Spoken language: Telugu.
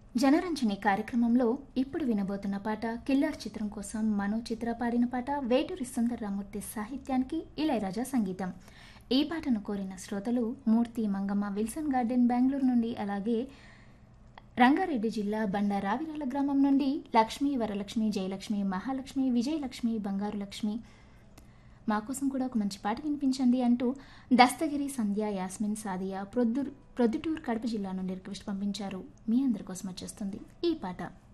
జనరంజని కార్యక్రమంలో ఇప్పుడు వినబోతున్న పాట కిల్లర్ చిత్రం కోసం మనో చిత్ర పాడిన పాట వేటూరి సుందరరామూర్తి సాహిత్యానికి ఇళయరాజా సంగీతం. ఈ పాటను కోరిన శ్రోతలు మూర్తి మంగమ్మ విల్సన్ గార్డెన్ బెంగళూరు నుండి, అలాగే రంగారెడ్డి జిల్లా బండారావిరాల గ్రామం నుండి లక్ష్మి, వరలక్ష్మి, జయలక్ష్మి, మహాలక్ష్మి, విజయలక్ష్మి, బంగారు లక్ష్మి. మా కోసం కూడా ఒక మంచి పాట వినిపించండి అంటూ దస్తగిరి, సంధ్య, యాస్మిన్, సాదియా ప్రొద్దుటూరు కడప జిల్లా నుండి రిక్వెస్ట్ పంపించారు. మీ అందరి కోసం వచ్చేస్తుంది ఈ పాట.